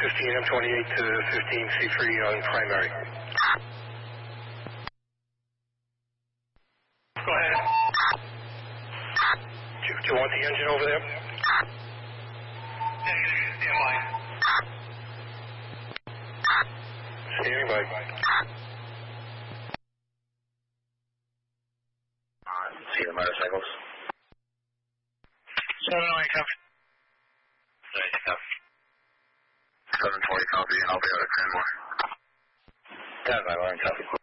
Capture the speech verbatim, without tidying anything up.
fifteen M twenty-eight to fifteen C three on primary. Go ahead. Do, do you want the engine over there? Stand by. Standing by. See the motorcycles. seven oh eight, copy. seven twenty, copy, and I'll be out at Cranmore. ten by line, copy.